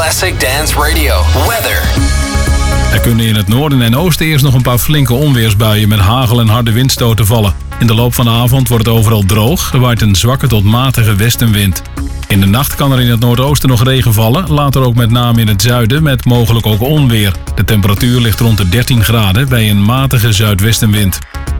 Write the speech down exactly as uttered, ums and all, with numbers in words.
Classic Dance Radio. Weather. Er kunnen in het noorden en oosten eerst nog een paar flinke onweersbuien met hagel en harde windstoten vallen. In de loop van de avond wordt het overal droog. Er waait een zwakke tot matige westenwind. In de nacht kan er in het noordoosten nog regen vallen. Later ook met name in het zuiden met mogelijk ook onweer. De temperatuur ligt rond de dertien graden bij een matige zuidwestenwind.